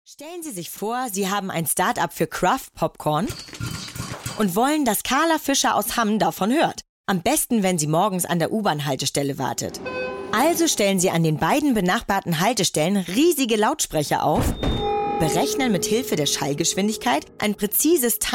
Stellen Sie sich vor, Sie haben ein Start-up für Craft Popcorn und wollen, dass Carla Fischer aus Hamm davon hört. Am besten, wenn sie morgens an der U-Bahn-Haltestelle wartet. Also stellen Sie an den beiden benachbarten Haltestellen riesige Lautsprecher auf, berechnen mit Hilfe der Schallgeschwindigkeit ein präzises